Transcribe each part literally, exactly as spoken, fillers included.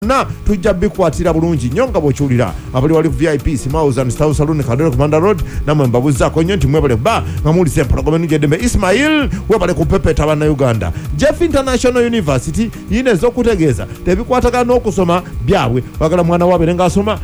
byonna tujja bikwatira bulungi nnyo nga bw'okiwulira abali wali ku V I P Smiles and Style Saloon Kadero Commander Road namwe mbabuzaako nnyo nti mwebale ba nga muwulize empologoma enu gy'eddembe Ismail webale ku pepeta bannayuganda. Jeff International University yina ez'okutegeeza tebikwatagana n'okusoma byabwe wagala mwana waabere ng'asoma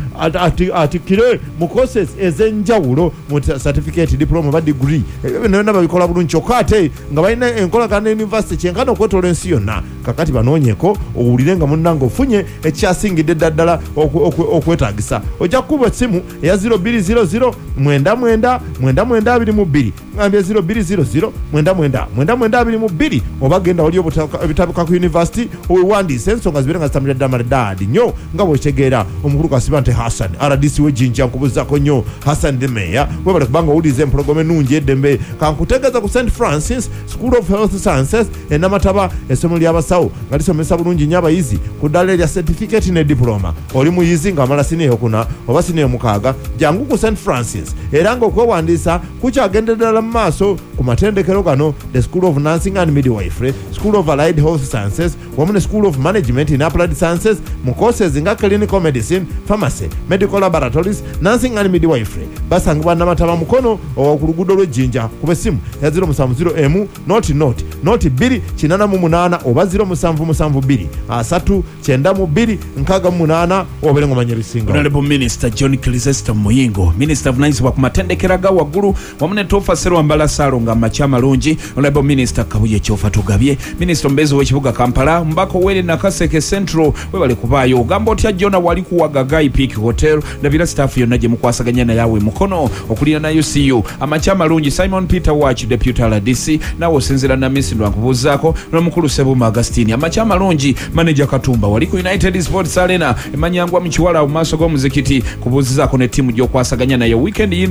atikire mu courses ez'enjawulo mu certificate diploma ba degree byonna babikola bulungi kyokka ate nga balina enkolagana university kyenkana okwetoola ensi yonna. Kakati banoonyeko owulire nga munnanga ofunye ekyasingidde ddala okwetaagisa. Ojja kukuba essimu eya zero two zero zero nine nine nine nine two two ngambye zero two zero zero nine nine nine nine two two oba genda oli ebitabuka ku university owewandiise ensonga zibeere nga zitambulira ddala mariddaadi nnyo nga bw'okitegeera omukulu kasiba nti Hassan R D C w'Ejjinja nkubuzaako nnyo Hassan de Meya webale kubanga owuliza empologoma ennungi eddembe kankutegeeza ku Saint Francis School of Health Sciences e Namataba essomero ly'abasawo nga lisomesa bulungi nnyo abayizi ku ddala erya certificate ne diploma. Oli muyizi ng'amala siniya eyokuna oba siniya mukaaga jangu ku Saint Francis era ng'okwewandiisa kukyagenda ddala mu maaso ku matendekero gano the School of Nursing and Midwifery, School of Allied Health Sciences wamu ne School of Management in Applied Sciences mu courses nga clinical medicine, pharmacy, medical laboratories, nursing and midwifery. Basangibwa Namataba mukono owa ku luguudo lw'Ejjinja ku bessimu ya zero seven zero M noti noti noti two kinana mu munaana oba zero seven seven two asatu kyenda mu bbiri nkaaga mu munaana obere ng'omanya ebisinga. Honorable Minister John Kilizesta Muyingo, Minister avunanyizibwa ku matendekero ga waggulu wamu ne Toofa Sserwambala Saalo nga makya malungi. Honorable Minister Kabuye Kyofa Tugabye, Minister omubeezi w'ekibuga Kampala, Mbaka Owere Nakaseke Central webale kubaayo. Ogamba otya Jona wali ku Wagagai Peak Hotel ndabira staff yonna gye mukwasaganya naye awe mukono okulira na U C U amakya malungi. Simon Peter Watch Deputy R D C nawe osinzira na Misindwa nkubuzaako n'omukulu Sebuma Agustini amakya malungi. Manager Katumba wali ku United Sports Arena emanyangwa mu Kiwala mu maaso g'omuzikiti kubuuzizaako ne ttiimu gy'okwasaganya naye weekend